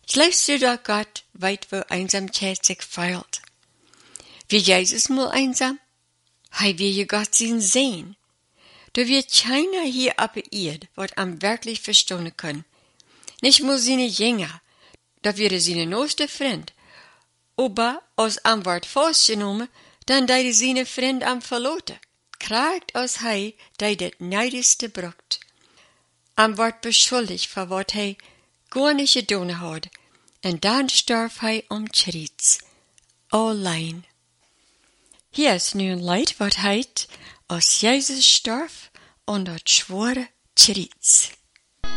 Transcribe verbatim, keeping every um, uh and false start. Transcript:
Slechts zodat God weet wo Einsamkeit sich feilt. Wie Jesus mal einsam? Hij will je Gott zien sehen. Da wird keiner hier auf der Erde, wat am wirklich verstehen kann. Nicht nur seine Jünger, da wäre seine neueste Freund. Aber als am Wort festgenommen, dann deide seine Freund am verloten. Kragt als hij die det neidigste brucht. Am Wort beschuldigt voor wat hij gar nicht gedaan had. En dan starf hij om Tritz. Allein. Hier ist nu een Lied wat heit, als Jesus starf und dat schwere Tritz.